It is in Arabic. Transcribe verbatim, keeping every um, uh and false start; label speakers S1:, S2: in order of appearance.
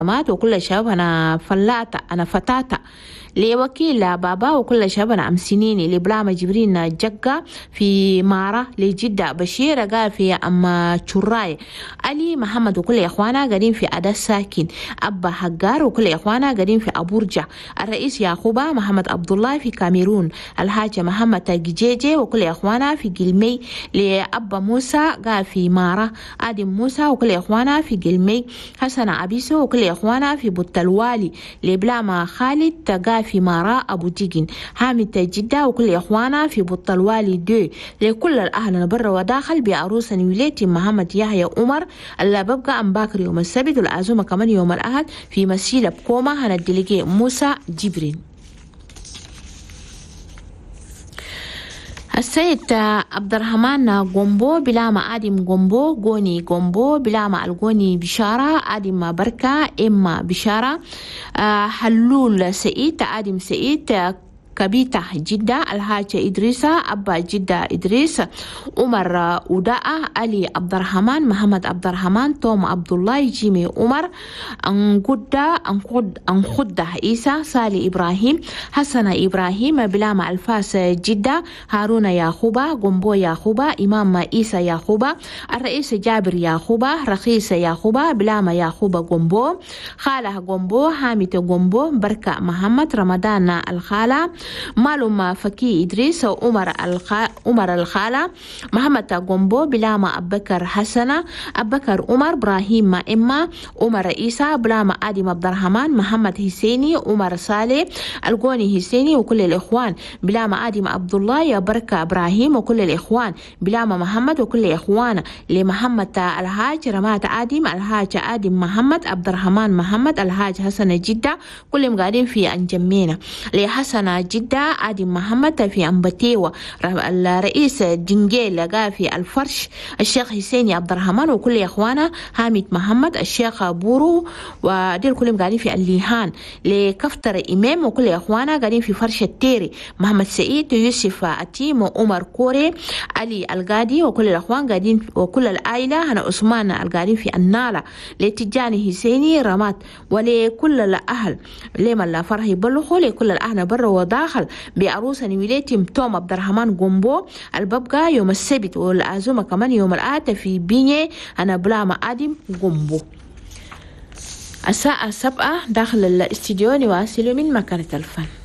S1: وكل شباب أنا فلاتة أنا فتاة لوكيل بابا وكل شباب أنا أمسنيني لبلامة جبرين جقة في مارة لجدة بشير قال في أم شراي علي محمد وكل إخوانا قاعدين في أدا ساكن أبا حقار وكل إخوانا قاعدين في أبورجة الرئيس يعقوبة محمد عبد الله في كاميرون الحاج محمد جيجي وكل إخوانا في قلمي لأبا موسى قال في مارة آدم موسى وكل إخوانا في قلمي حسن عبيسو وكل إخوانا في بطلوالي لبلامة خالد تقال في مارا أبو جيجن حامد جدة وكل إخوانا في بطلوالي دو لكل الأهل برا وداخل بعروس ويليتي محمد يحيى عمر اللي ببقى أم باكر يوم السبت والعزومة كمان يوم الأحد في مسجد بكوما هندلقي موسى جبرين. السيد عبد الرحمن قنبو بلا ما آدم قنبو قوني قنبو بلا ما القوني بشارة آدم بركة إما بشارة حلول سعيد آدم سعيد كبيتة جدة الحاج إدريسة أبا جدة إدريس عمر وداء علي عبد الرحمن محمد عبد الرحمن توم عبد الله جيمي عمر أنقدة أنقد أنقدة عيسى صالح إبراهيم حسن إبراهيم بلام الفاس جدة هارون ياخوبة قنبو ياخوبة إمام عيسى ياخوبة الرئيس جابر ياخوبة رخيص ياخوبة بلام ياخوبة قنبو خالة قنبو حامد قنبو بركة محمد رمضان الخالة معلوم فكي إدريس وعمر الخا عمر الخالة محمد قنبو بلاما أبكر حسنة أبكر عمر إبراهيم إما عمر عيسى بلاما آدم عبد الرحمن محمد حسيني عمر صالح القوني حسيني وكل الإخوان بلاما آدم عبد الله يا بركة إبراهيم وكل الإخوان بلاما محمد وكل إخوان لمحمد الحاج رمات آدم الحاج آدم محمد عبد الرحمن محمد الحاج حسن جدة كلهم قاعدين في أنجمينا لحسن جدة آدم محمد في أمبتيوة الرئيس جنجيل لقى في الفرش الشيخ حسين عبد الرحمن وكل إخوانا حامد محمد الشيخ بورو ودير كلهم قاعدين في الليهان لكفتر إمام وكل إخوانا قاعدين في فرش التيري محمد سعيد يوسف أتيم وعمر كوري علي القادي وكل الإخوان قاعدين وكل العائلة هنا عثمان القاعدين في النالة لتجاني حسيني رمات ولكل الأهل لما لا فرح يبلغوا لكل الأهل برا وداخل بعروس ويليتي توم عبد الرحمن قنبو الببقى يوم السبت والعزومة كمان يوم الآت في بيني أنا بلاما آدم قنبو. الساعة سبعة داخل الاستديو نواصل من مكانة الفن.